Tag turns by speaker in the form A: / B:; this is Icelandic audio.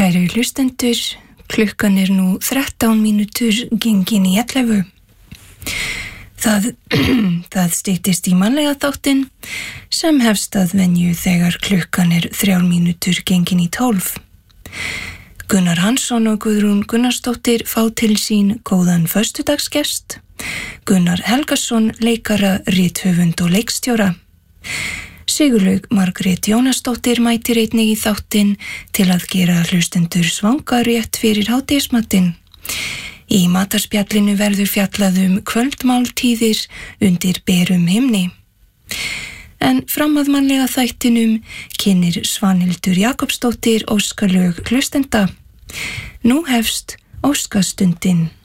A: Kæru hlustendur, klukkan nú 13 mínútur gengin í 11. Það styttist í mannlega þáttinn sem hefst að venju þegar klukkan 3 mínútur gengin í 12. Gunnar Hansson og Guðrún Gunnarsdóttir fá til sín góðan föstudagsgest, Gunnar Helgason, leikara, rithöfund og leikstjóra. Sigurlaug Margrét Jónasdóttir mætir einnig í þáttinn til að gera hlustendur svanga rétt fyrir hádegismatinn. Í matarspjallinu verður fjallað kvöldmáltíðir undir berum himni. En fram að mannlega þættinum kynnir Svanhildur Jakobsdóttir óskalög hlustenda. Nú hefst óskastundin.